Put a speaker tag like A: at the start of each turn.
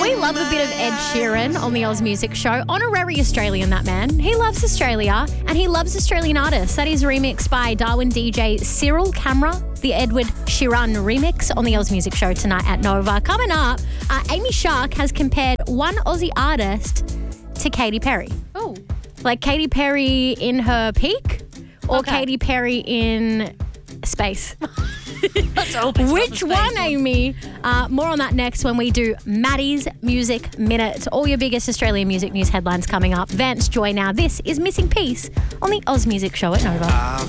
A: We love a bit of Ed Sheeran on the Oz Music Show. Honorary Australian, that man. He loves Australia and he loves Australian artists. That is remixed by Darwin DJ Cyril Camera, the Edward Sheeran remix on the Oz Music Show tonight at Nova. Coming up, Amy Shark has compared one Aussie artist to Katy Perry.
B: Oh.
A: Like Katy Perry in her peak or
B: Okay.
A: Katy Perry in space.
B: That's
A: Which one, Amy? More on that next when we do Maddie's Music Minute. All your biggest Australian music news headlines coming up. Vance Joy now. This is Missing Piece on the Oz Music Show at Nova.